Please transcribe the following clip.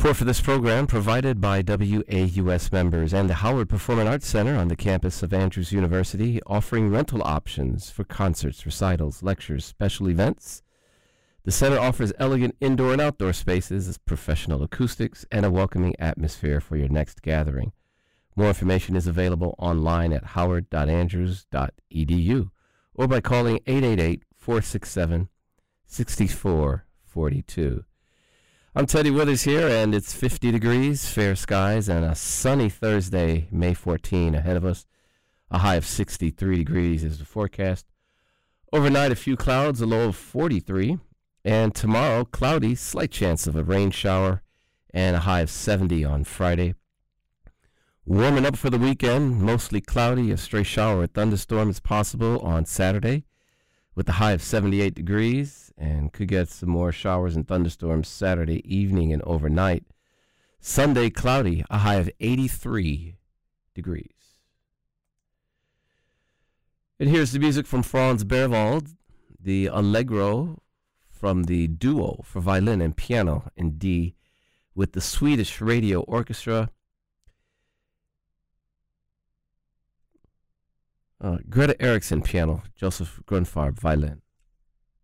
Support for this program provided by WAUS members and the Howard Performing Arts Center on the campus of Andrews University, offering rental options for concerts, recitals, lectures, special events. The center offers elegant indoor and outdoor spaces, professional acoustics, and a welcoming atmosphere for your next gathering. More information is available online at howard.andrews.edu or by calling 888-467-6442. I'm Teddy Withers here, and it's 50 degrees, fair skies, and a sunny Thursday, May 14, ahead of us. A high of 63 degrees is the forecast. Overnight, a few clouds, a low of 43. And tomorrow, cloudy, slight chance of a rain shower, and a high of 70 on Friday. Warming up for the weekend, mostly cloudy, a stray shower or thunderstorm is possible on Saturday, with a high of 78 degrees, and could get some more showers and thunderstorms Saturday evening and overnight. Sunday, cloudy, a high of 83 degrees. And here's the music from Franz Berwald, the Allegro from the duo for violin and piano in D with the Swedish Radio Orchestra. Greta Eriksson, piano, Joseph Grunfarb, violin.